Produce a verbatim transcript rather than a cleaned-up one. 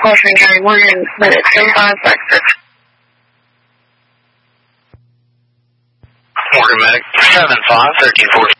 Caution County Morgan, minute thirty-five, Vector. Morgan Medic seven five, thirteen four